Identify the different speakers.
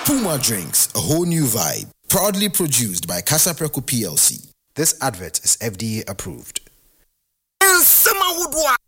Speaker 1: Puma Drinks, a whole new vibe. Proudly produced by Casapreco PLC. This advert is FDA approved.